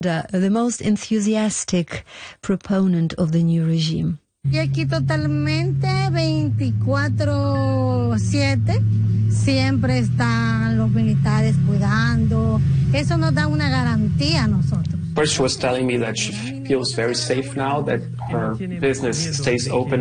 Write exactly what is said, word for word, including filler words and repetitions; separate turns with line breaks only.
The, the most enthusiastic proponent of the new regime.
Y aquí totalmente veinticuatro siete, siempre están los militares cuidando. Eso nos da una garantía a nosotros.
First, she was telling me that she feels very safe now, that her business stays open